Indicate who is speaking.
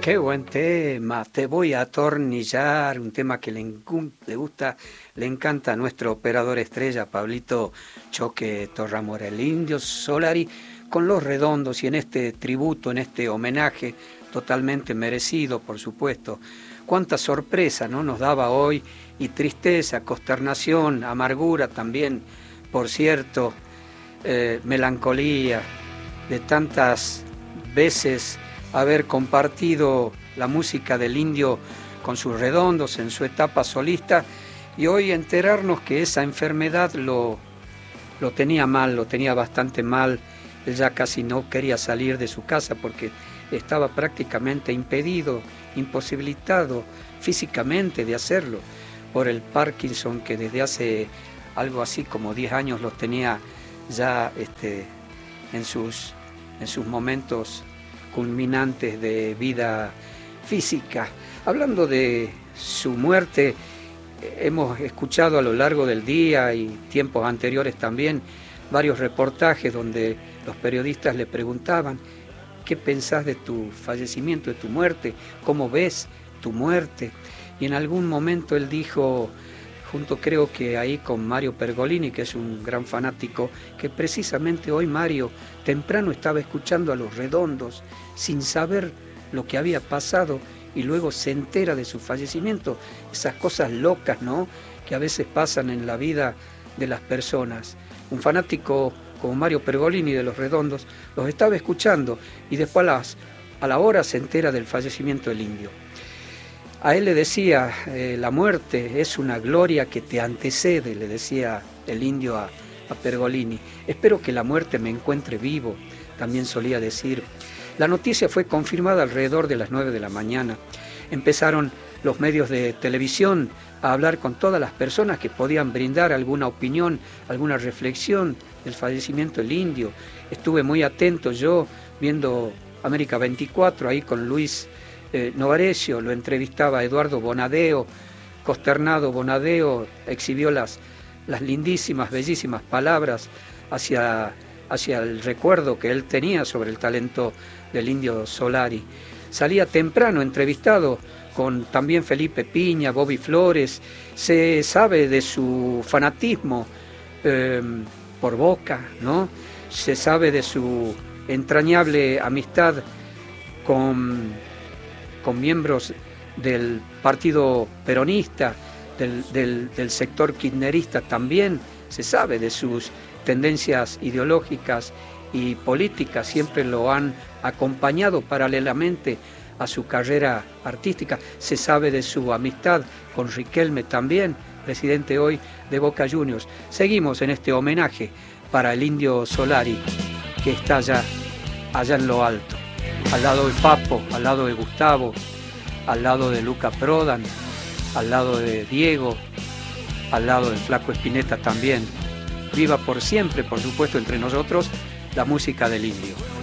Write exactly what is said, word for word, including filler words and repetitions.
Speaker 1: Qué buen tema, Te voy a atornillar, un tema que le, le gusta, le encanta a nuestro operador estrella, Pablito Choque Torramora, el Indio Solari, con Los Redondos, y en este tributo, en este homenaje totalmente merecido, por supuesto. Cuánta sorpresa, ¿no?, nos daba hoy, y tristeza, consternación, amargura también, por cierto, eh, melancolía, de tantas veces haber compartido la música del Indio con sus Redondos en su etapa solista, y hoy enterarnos que esa enfermedad lo, lo tenía mal, lo tenía bastante mal. Él ya casi no quería salir de su casa porque estaba prácticamente impedido, imposibilitado físicamente de hacerlo por el Parkinson, que desde hace algo así como diez años los tenía ya este, en sus, en sus momentos culminantes de vida física. Hablando de su muerte, hemos escuchado a lo largo del día y tiempos anteriores también varios reportajes donde los periodistas le preguntaban: ¿qué pensás de tu fallecimiento, de tu muerte? ¿Cómo ves tu muerte? Y en algún momento él dijo, junto creo que ahí con Mario Pergolini, que es un gran fanático, que precisamente hoy Mario temprano estaba escuchando a Los Redondos sin saber lo que había pasado y luego se entera de su fallecimiento. Esas cosas locas, ¿no?, que a veces pasan en la vida de las personas. Un fanático como Mario Pergolini de Los Redondos los estaba escuchando y después a, las, a la hora se entera del fallecimiento del Indio. A él le decía, eh, la muerte es una gloria que te antecede, le decía el Indio a, a Pergolini. Espero que la muerte me encuentre vivo, también solía decir. La noticia fue confirmada alrededor de las nueve de la mañana. Empezaron los medios de televisión a hablar con todas las personas que podían brindar alguna opinión, alguna reflexión del fallecimiento del Indio. Estuve muy atento yo viendo América veinticuatro ahí con Luis eh, Novarecio, lo entrevistaba Eduardo Bonadeo, consternado Bonadeo exhibió las, las lindísimas, bellísimas palabras hacia, hacia el recuerdo que él tenía sobre el talento del Indio Solari. Salía temprano entrevistado con también Felipe Piña, Bobby Flores. Se sabe de su fanatismo eh, por Boca, ¿no? Se sabe de su entrañable amistad con, con miembros del partido peronista, del, del, del sector kirchnerista también. Se sabe de sus tendencias ideológicas y políticas, siempre lo han acompañado paralelamente a su carrera artística. Se sabe de su amistad con Riquelme también, presidente hoy de Boca Juniors. Seguimos en este homenaje para el Indio Solari, que está allá, allá en lo alto, al lado de Papo, al lado de Gustavo, al lado de Luca Prodan, al lado de Diego, al lado del Flaco Spinetta también. Viva por siempre, por supuesto, entre nosotros, la música del Indio.